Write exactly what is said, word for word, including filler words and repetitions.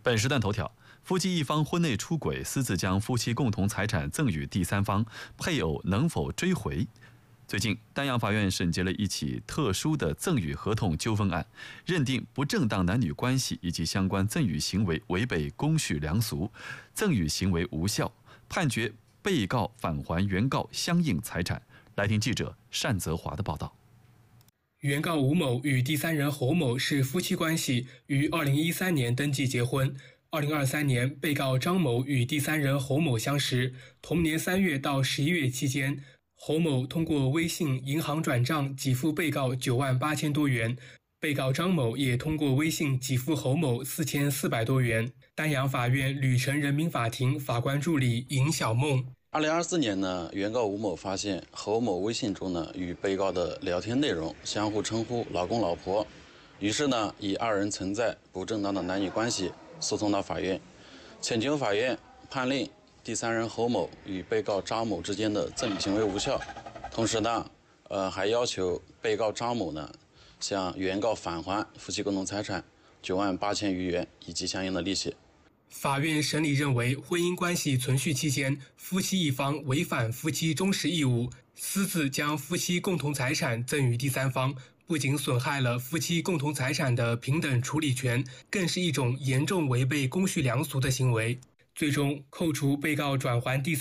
本时段头条：夫妻一方婚内出轨，私自将夫妻共同财产赠与第三方，配偶能否追回？最近，丹阳法院审结了一起特殊的赠与合同纠纷案，认定不正当男女关系以及相关赠与行为违背公序良俗，赠与行为无效，判决被告返还原告相应财产。来听记者单泽华的报道。 原告吴某与第三人侯某是夫妻关系，于二零一三年登记结婚。二零二三年，被告张某与第三人侯某相识，同年三月到十一月期间，侯某通过微信银行转账给付被告九万八千多元，被告张某也通过微信给付侯某四千四百多元。丹阳法院吕城人民法庭法官助理尹小梦。 二零二四年呢，原告吴某发现侯某微信中呢与被告的聊天内容相互称呼老公老婆，于是呢以二人存在不正当的男女关系诉讼到法院，请求法院判令第三人侯某与被告张某之间的赠与行为无效，同时呢，呃还要求被告张某呢向原告返还夫妻共同财产九万八千余元以及相应的利息。 法院审理认为，婚姻关系存续期间，夫妻一方违反夫妻忠实义务，私自将夫妻共同财产赠与第三方，不仅损害了夫妻共同财产的平等处理权，更是一种严重违背公序良俗的行为。最终，扣除被告转还第三